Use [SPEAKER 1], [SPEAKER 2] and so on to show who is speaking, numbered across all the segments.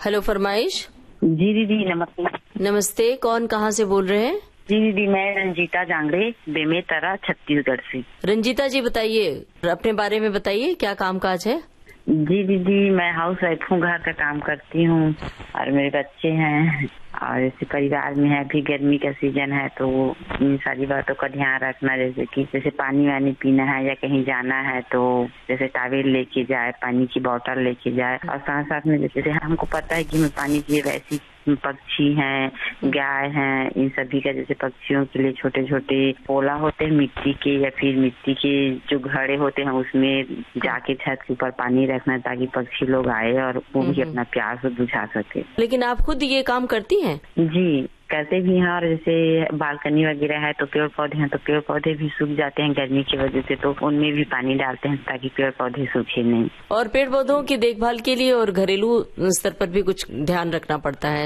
[SPEAKER 1] Hello फरमाइश।
[SPEAKER 2] जी दीदी नमस्ते।
[SPEAKER 1] नमस्ते, कौन कहाँ से बोल रहे हैं?
[SPEAKER 2] जी दीदी मैं रंजीता जांगड़े, बेमेतरा, छत्तीसगढ़ से।
[SPEAKER 1] रंजीता जी बताइए, अपने बारे में बताइए, क्या कामकाज है?
[SPEAKER 2] जी दीदी मैं हाउस वाइफ हूँ, घर का काम करती हूँ और मेरे बच्चे हैं और जैसे परिवार में है, अभी गर्मी का सीजन है तो इन सारी बातों का ध्यान रखना, जैसे पानी वानी पीना है या कहीं जाना है तो जैसे टॉवेल लेके जाए, पानी की बोतल लेके जाए और साथ साथ में जैसे हमको पता है कि हमें पानी चाहिए, वैसी पक्षी हैं, गाय हैं, इन सभी का जैसे पक्षियों के लिए छोटे छोटे पोला होते हैं मिट्टी के या फिर मिट्टी के जो घड़े होते हैं उसमें जाके छत के ऊपर पानी रखना ताकि पक्षी लोग आए और वो भी अपना प्यास बुझा सके।
[SPEAKER 1] लेकिन आप खुद ये काम करती हैं?
[SPEAKER 2] जी करते भी हैं और जैसे बालकनी वगैरह है तो पेड़ पौधे हैं तो पेड़ पौधे भी सूख जाते हैं गर्मी की वजह से, तो उनमें भी पानी डालते हैं ताकि पेड़ पौधे सूखे नहीं।
[SPEAKER 1] और पेड़ पौधों की देखभाल के लिए और घरेलू स्तर पर भी कुछ ध्यान रखना पड़ता है।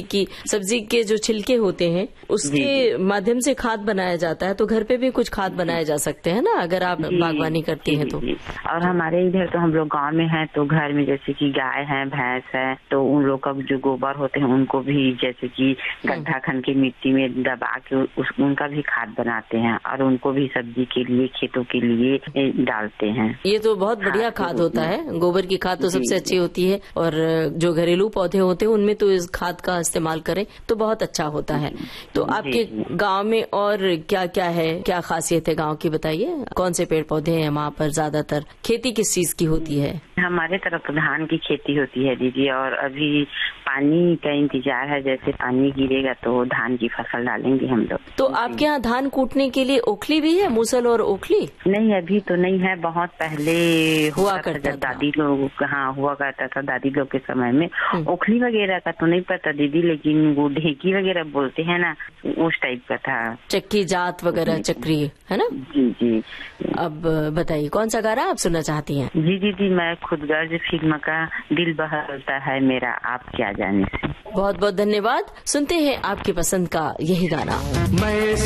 [SPEAKER 1] सब्जी के जो छिलके होते हैं उसके माध्यम से खाद बनाया जाता है, तो घर पे भी कुछ खाद बनाए जा सकते हैं ना, अगर आप बागवानी करती हैं तो।
[SPEAKER 2] और हमारे इधर तो हम लोग गाँव में है तो घर में जैसे की गाय है, भैंस है, तो उन लोग का जो गोबर होते हैं उनको भी जैसे की गड्ढा खन के मिट्टी में दबा के उनका भी खाद बनाते हैं और उनको भी सब्जी के लिए, खेतों के लिए डालते हैं।
[SPEAKER 1] ये तो बहुत बढ़िया खाद होता है, गोबर की खाद तो सबसे अच्छी होती है और जो घरेलू पौधे होते हैं उनमें तो इस खाद का इस्तेमाल करें तो बहुत अच्छा होता है। तो आपके गांव में और क्या क्या है, क्या खासियत है गांव की, बताइए। कौन से पेड़ पौधे हैं वहाँ पर? ज्यादातर खेती किस चीज की होती है?
[SPEAKER 2] हमारे तरफ तो धान की खेती होती है दीदी, और अभी पानी का इंतजार है, जैसे पानी गिरेगा तो धान की फसल डालेंगे हम लोग।
[SPEAKER 1] तो आपके यहाँ धान कूटने के लिए ओखली भी है, मूसल और ओखली?
[SPEAKER 2] नहीं अभी तो नहीं है, बहुत पहले
[SPEAKER 1] हुआ करता था।
[SPEAKER 2] दादी लोग हुआ करता था, दादी लोग के समय में। ओखली वगैरह का तो नहीं पता दीदी, लेकिन वो ढेकी वगैरह बोलते हैं ना, उस टाइप का था।
[SPEAKER 1] चक्की जात वगैरह, चक्री है ना?
[SPEAKER 2] जी जी।
[SPEAKER 1] अब बताइए कौन सा गाना आप सुनना चाहती हैं?
[SPEAKER 2] जी दीदी मैं खुद गर्ज फिल्म का दिल बहलता है मेरा आप क्या जाने से।
[SPEAKER 1] बहुत बहुत धन्यवाद। सुनते हैं आपकी पसंद का यही गाना।